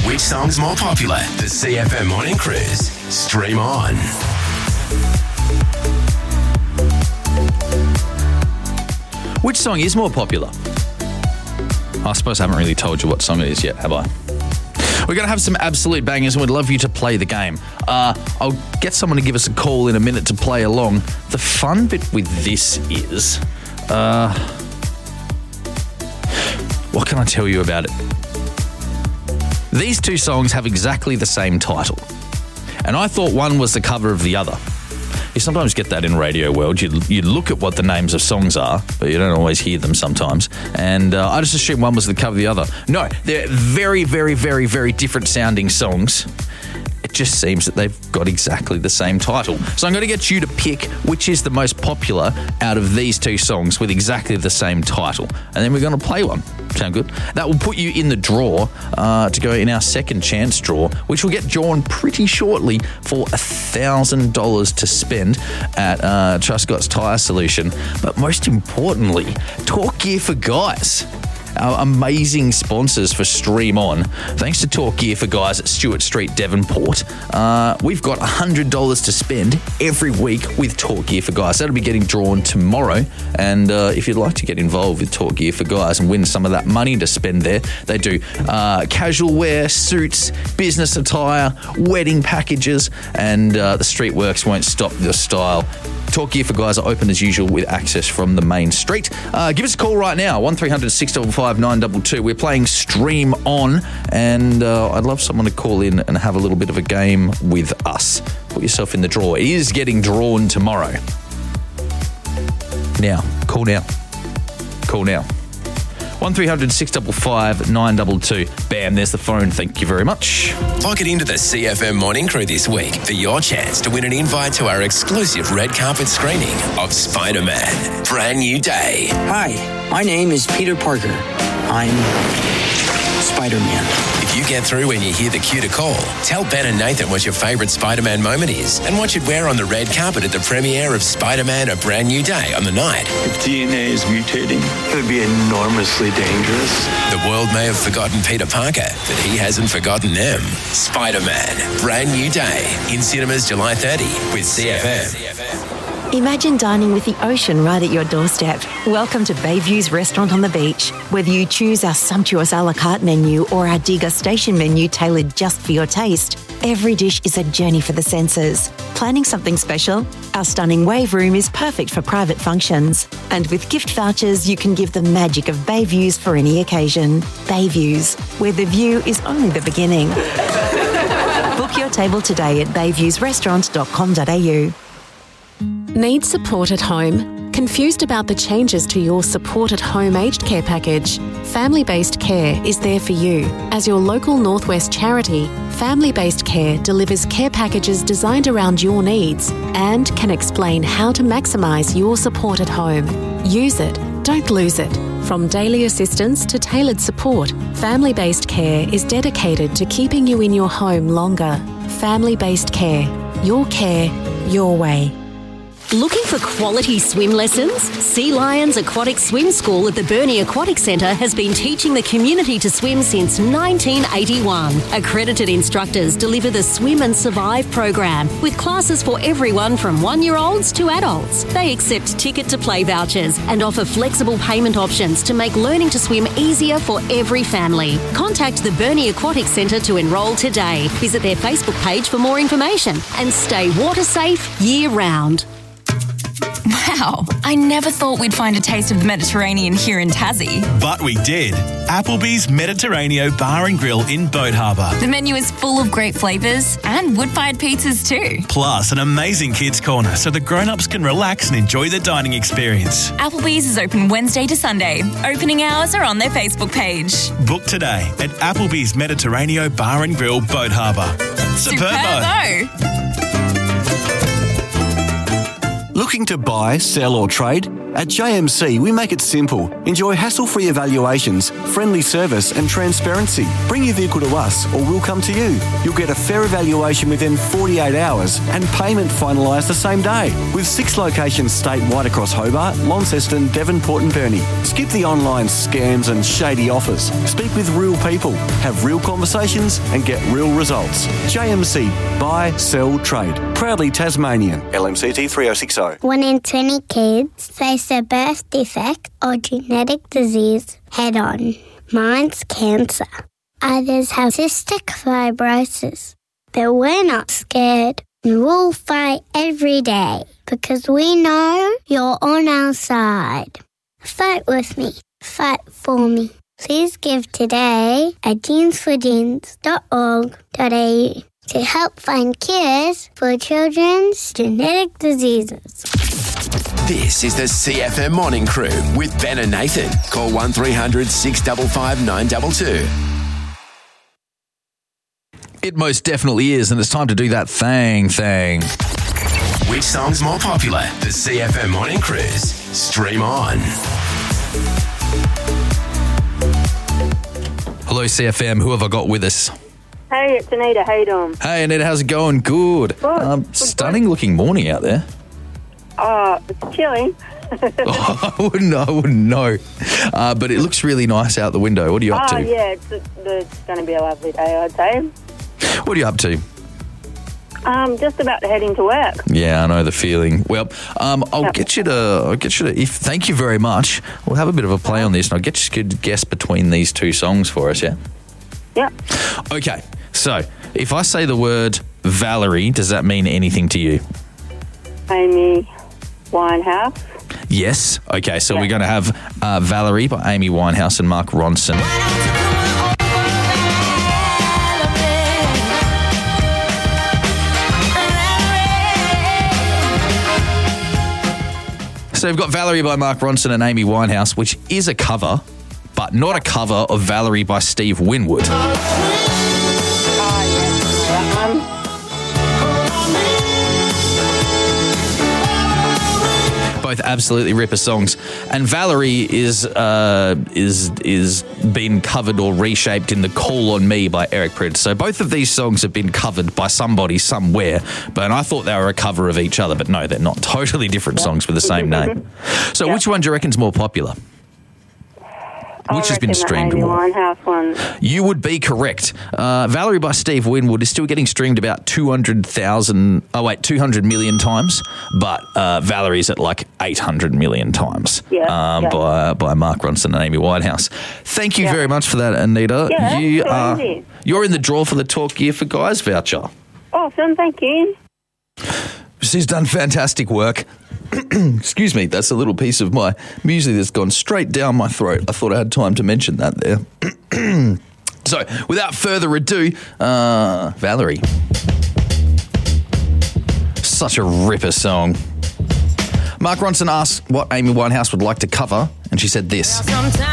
Which song's more popular? The CFM Morning Cruise. Stream on. Which song is more popular? I suppose I haven't really told you what song it is yet, have I? We're going to have some absolute bangers and we'd love you to play the game. I'll get someone to give us a call in a minute to play along. The fun bit with this is... what can I tell you about it? These two songs have exactly the same title. And I thought one was the cover of the other. You sometimes get that in radio world. You look at what the names of songs are, but you don't always hear them sometimes. And I just assumed one was the cover of the other. No, they're very, very, very, very different sounding songs. It just seems that they've got exactly the same title. So I'm going to get you to pick which is the most popular out of these two songs with exactly the same title. And then we're going to play one. Sound good? That will put you in the draw to go in our second chance draw, which will get drawn pretty shortly for $1,000 to spend at Truscott's Tyre Solution. But most importantly, Talk Gear for Guys. Our amazing sponsors for Stream On. Thanks to Talk Gear for Guys at Stewart Street, Devonport. We've got $100 to spend every week with Talk Gear for Guys. That'll be getting drawn tomorrow. And if you'd like to get involved with Talk Gear for Guys and win some of that money to spend there, they do casual wear, suits, business attire, wedding packages, and the Streetworks won't stop your style. Talk Gear for Guys are open as usual with access from the main street. Give us a call right now, 1300 655 922. We're playing Stream On, and I'd love someone to call in and have a little bit of a game with us. Put yourself in the draw. It is getting drawn tomorrow. Now, call now. Call now. 1300 655 922. Bam, there's the phone. Thank you very much. Lock it into the CFM Morning Crew this week for your chance to win an invite to our exclusive red carpet screening of Spider-Man: Brand New Day. Hi, my name is Peter Parker. I'm Spider-Man. If you get through when you hear the cue to call, tell Ben and Nathan what your favourite Spider-Man moment is and what you'd wear on the red carpet at the premiere of Spider-Man: A Brand New Day on the night. If DNA is mutating, it would be enormously dangerous. The world may have forgotten Peter Parker, but he hasn't forgotten them. Spider-Man: Brand New Day. In cinemas July 30 with CFM. Imagine dining with the ocean right at your doorstep. Welcome to Bayview's Restaurant on the Beach. Whether you choose our sumptuous a la carte menu or our degustation menu tailored just for your taste, every dish is a journey for the senses. Planning something special? Our stunning wave room is perfect for private functions. And with gift vouchers, you can give the magic of Bayviews for any occasion. Bayviews, where the view is only the beginning. Book your table today at bayviewsrestaurant.com.au. Need support at home? Confused about the changes to your Support at Home aged care package? Family Based Care is there for you. As your local Northwest charity, Family Based Care delivers care packages designed around your needs and can explain how to maximise your support at home. Use it, don't lose it. From daily assistance to tailored support, Family Based Care is dedicated to keeping you in your home longer. Family Based Care. Your care, your way. Looking for quality swim lessons? Sea Lions Aquatic Swim School at the Burnie Aquatic Centre has been teaching the community to swim since 1981. Accredited instructors deliver the Swim and Survive program with classes for everyone from 1-year-olds to adults. They accept ticket to play vouchers and offer flexible payment options to make learning to swim easier for every family. Contact the Burnie Aquatic Centre to enrol today. Visit their Facebook page for more information and stay water safe year round. Wow, I never thought we'd find a taste of the Mediterranean here in Tassie. But we did. Applebee's Mediterraneo Bar and Grill in Boat Harbour. The menu is full of great flavours and wood-fired pizzas too. Plus an amazing kids' corner so the grown-ups can relax and enjoy the dining experience. Applebee's is open Wednesday to Sunday. Opening hours are on their Facebook page. Book today at Applebee's Mediterranean Bar and Grill, Boat Harbour. Superbo! Looking to buy, sell or trade? At JMC, we make it simple. Enjoy hassle-free evaluations, friendly service and transparency. Bring your vehicle to us or we'll come to you. You'll get a fair evaluation within 48 hours and payment finalised the same day. With 6 locations statewide across Hobart, Launceston, Devonport and Burnie. Skip the online scams and shady offers. Speak with real people, have real conversations and get real results. JMC, buy, sell, trade. Proudly Tasmanian. LMCT 3060. 1 in 20 kids face a birth defect or genetic disease head-on. Mine's cancer. Others have cystic fibrosis. But we're not scared. We'll fight every day because we know you're on our side. Fight with me. Fight for me. Please give today at genesforgenes.org.au to help find cures for children's genetic diseases. This is the CFM Morning Crew with Ben and Nathan. Call 1300 655 922. It most definitely is, and it's time to do that thing. Which song's more popular? The CFM Morning Cruise. Stream on. Hello, CFM. Who have I got with us? Hey, it's Anita. How you doing? Hey, Anita. How's it going? Good. Stunning looking morning out there. It's chilly. I wouldn't know. But it looks really nice out the window. What are you up to? Yeah, it's going to be a lovely day, I'd say. What are you up to? Just about heading to work. Yeah, I know the feeling. Well, I'll get you to. Thank you very much. We'll have a bit of a play on this, and I'll get you to guess between these two songs for us. Yeah. Yeah. Okay. So, if I say the word Valerie, does that mean anything to you? Amy Winehouse. Yes. Okay. So we're going to have Valerie by Amy Winehouse and Mark Ronson. So we've got Valerie by Mark Ronson and Amy Winehouse, which is a cover, but not a cover of Valerie by Steve Winwood. Both absolutely ripper songs, and Valerie is been covered or reshaped in the Call on Me by Eric Prydz. So both of these songs have been covered by somebody somewhere, but I thought they were a cover of each other, but no, they're not. Totally different songs with the same name. So which one do you reckon's more popular? Which has been streamed more? Winehouse one. You would be correct. Valerie by Steve Winwood is still getting streamed about 200 million times, but Valerie's at like 800 million times by Mark Ronson and Amy Winehouse. Thank you very much for that, Anita. Yeah, you're in the draw for the Talk Gear for Guys voucher. Awesome, thank you. She's done fantastic work. Excuse me, that's a little piece of my music that's gone straight down my throat. I thought I had time to mention that there. So, without further ado, Valerie. Such a ripper song. Mark Ronson asked what Amy Winehouse would like to cover, and she said this.